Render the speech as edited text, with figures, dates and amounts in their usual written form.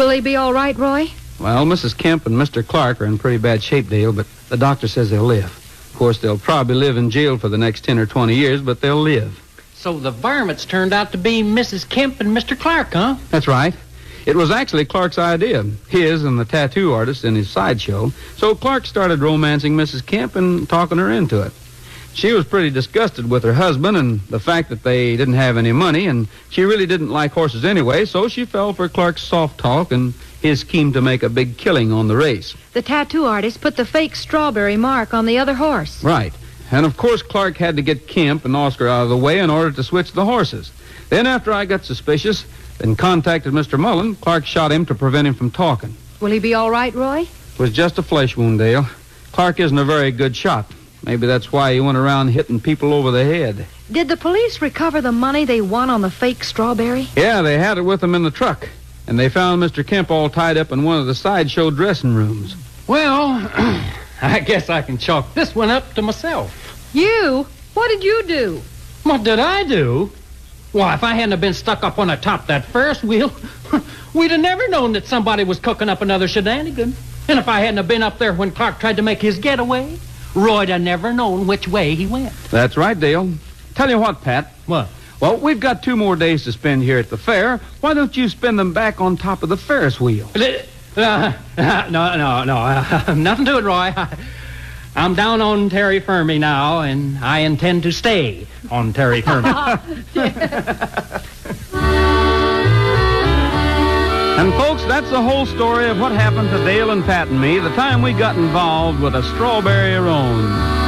Will he be all right, Roy? Well, Mrs. Kemp and Mr. Clark are in pretty bad shape, Dale, but the doctor says they'll live. Of course, they'll probably live in jail for the next 10 or 20 years, but they'll live. So the varmints turned out to be Mrs. Kemp and Mr. Clark, huh? That's right. It was actually Clark's idea, his and the tattoo artist in his sideshow. So Clark started romancing Mrs. Kemp and talking her into it. She was pretty disgusted with her husband and the fact that they didn't have any money, and she really didn't like horses anyway, so she fell for Clark's soft talk and his scheme to make a big killing on the race. The tattoo artist put the fake strawberry mark on the other horse. Right. And of course Clark had to get Kemp and Oscar out of the way in order to switch the horses. Then after I got suspicious and contacted Mr. Mullen, Clark shot him to prevent him from talking. Will he be all right, Roy? It was just a flesh wound, Dale. Clark isn't a very good shot. Maybe that's why he went around hitting people over the head. Did the police recover the money they won on the fake strawberry? Yeah, they had it with them in the truck. And they found Mr. Kemp all tied up in one of the sideshow dressing rooms. Well, I guess I can chalk this one up to myself. You? What did you do? What did I do? Why, if I hadn't have been stuck up on the top of that Ferris wheel, we'd have never known that somebody was cooking up another shenanigan. And if I hadn't have been up there when Clark tried to make his getaway, Roy'd have never known which way he went. That's right, Dale. Tell you what, Pat. What? Well, we've got 2 more days to spend here at the fair. Why don't you spend them back on top of the Ferris wheel? No, nothing to it, Roy. I'm down on terra firma now, and I intend to stay on terra firma. And folks, that's the whole story of what happened to Dale and Pat and me the time we got involved with a strawberry roan.